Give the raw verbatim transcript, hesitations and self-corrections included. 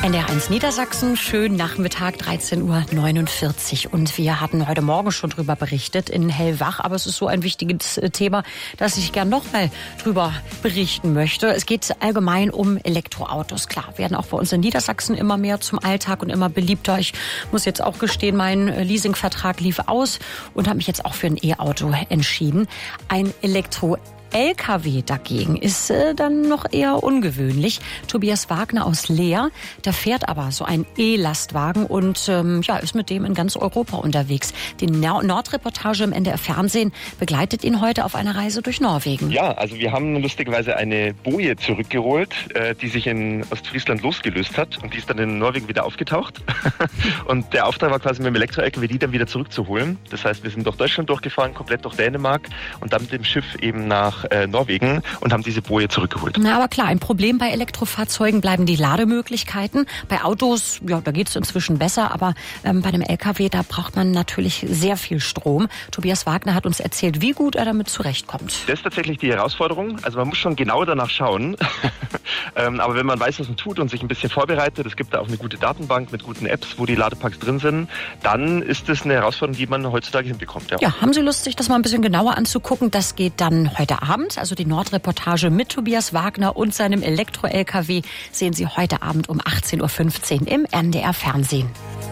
N D R eins Niedersachsen, schön Nachmittag, dreizehn Uhr neunundvierzig. Und wir hatten heute Morgen schon drüber berichtet in Hellwach. Aber es ist so ein wichtiges Thema, dass ich gern noch mal drüber berichten möchte. Es geht allgemein um Elektroautos. Klar, werden auch bei uns in Niedersachsen immer mehr zum Alltag und immer beliebter. Ich muss jetzt auch gestehen, mein Leasingvertrag lief aus und habe mich jetzt auch für ein E-Auto entschieden. Ein Elektro L K W dagegen ist äh, dann noch eher ungewöhnlich. Tobias Wagner aus Leer, der fährt aber so einen E-Lastwagen und ähm, ja, ist mit dem in ganz Europa unterwegs. Die Nordreportage im N D R Fernsehen begleitet ihn heute auf einer Reise durch Norwegen. Ja, also wir haben lustigerweise eine Boje zurückgeholt, äh, die sich in Ostfriesland losgelöst hat und die ist dann in Norwegen wieder aufgetaucht. Und der Auftrag war quasi mit dem Elektro-L K W die dann wieder zurückzuholen. Das heißt, wir sind durch Deutschland durchgefahren, komplett durch Dänemark und dann mit dem Schiff eben nach Äh, Norwegen und haben diese Boje zurückgeholt. Na, aber klar, ein Problem bei Elektrofahrzeugen bleiben die Lademöglichkeiten. Bei Autos, ja, da geht es inzwischen besser, aber ähm, bei einem L K W, da braucht man natürlich sehr viel Strom. Tobias Wagner hat uns erzählt, wie gut er damit zurechtkommt. Das ist tatsächlich die Herausforderung. Also man muss schon genau danach schauen. ähm, aber wenn man weiß, was man tut und sich ein bisschen vorbereitet, es gibt da auch eine gute Datenbank mit guten Apps, wo die Ladepacks drin sind, dann ist das eine Herausforderung, die man heutzutage hinbekommt. Ja, ja, haben Sie Lust, sich das mal ein bisschen genauer anzugucken? Das geht dann heute Abend. Also die Nordreportage mit Tobias Wagner und seinem Elektro-L K W sehen Sie heute Abend um achtzehn Uhr fünfzehn im N D R Fernsehen.